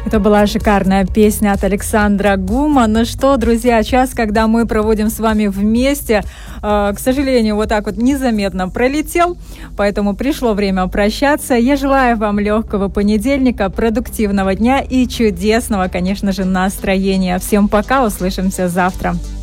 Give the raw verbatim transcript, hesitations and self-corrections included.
Это была шикарная песня от Александра Гума. Ну что, друзья, час, когда мы проводим с вами вместе, э, к сожалению, вот так вот незаметно пролетел, поэтому пришло время прощаться. Я желаю вам легкого понедельника, продуктивного дня и чудесного, конечно же, настроения. Всем пока, услышимся завтра.